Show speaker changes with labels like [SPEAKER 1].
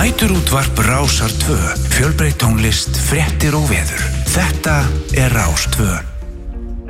[SPEAKER 1] Næturútvarp Rásar 2. Fjölbreytt tónlist, fréttir og veður. Þetta er Rás 2.